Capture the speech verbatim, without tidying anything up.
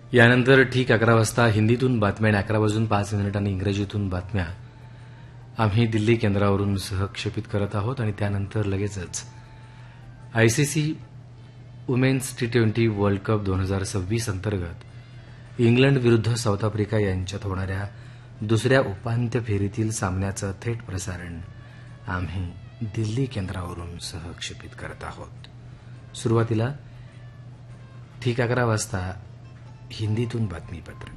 यानंतर ठीक अकरा वाजता हिंदीतून बातम्या आणि अकरा वाजून पाच मिनिटांनी इंग्रजीतून बातम्या आम्ही दिल्ली केंद्रावरून सहक्षेपित करत आहोत. आणि त्यानंतर लगेचच ICC women's T twenty world cup दोन हजार सव्वीस अंतर्गत इंग्लंड विरुद्ध साऊथ आफ्रिका यांच्यात होणाऱ्या दुसऱ्या उपांत्य फेरीतील सामन्याचं थेट प्रसारण आम्ही दिल्ली केंद्रावरून सहक्षेपित करत आहोत. सुरुवातीला ठीक अकरा वाजता हिंदीतून बातमीपत्र.